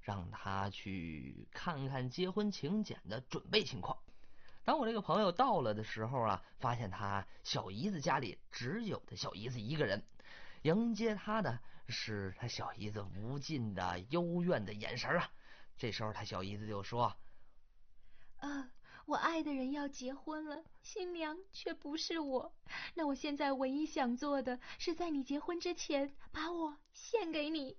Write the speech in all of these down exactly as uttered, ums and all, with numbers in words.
让他去看看结婚请柬的准备情况。当我这个朋友到了的时候啊，发现他小姨子家里只有他小姨子一个人，迎接他的是他小姨子无尽的幽怨的眼神啊。这时候他小姨子就说： 啊，我爱的人要结婚了，新娘却不是我。那我现在唯一想做的是在你结婚之前把我献给你。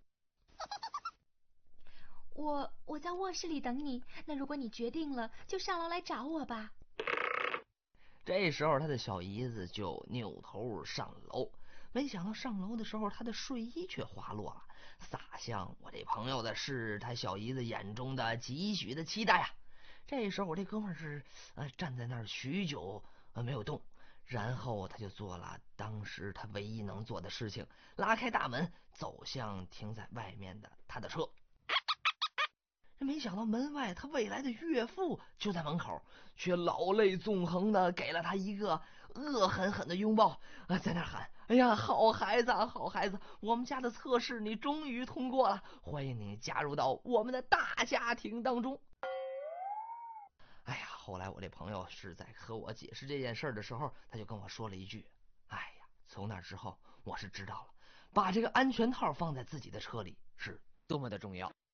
我我在卧室里等你，那如果你决定了，就上楼来找我吧。 这时候他的小姨子就扭头上楼，没想到上楼的时候他的睡衣却滑落了，洒向我这朋友的是他小姨子眼中的几许的期待啊。这时候我这哥们儿是呃站在那儿许久呃没有动，然后他就做了当时他唯一能做的事情，拉开大门走向停在外面的他的车。这没想到门外他未来的岳父就在门口，却老泪纵横的给了他一个恶狠狠的拥抱啊，在那喊：哎呀，好孩子啊，好孩子，我们家的测试你终于通过了，欢迎你加入到我们的大家庭当中。哎呀，后来我这朋友是在和我解释这件事的时候，他就跟我说了一句：哎呀，从那之后我是知道了，把这个安全套放在自己的车里是多么的重要。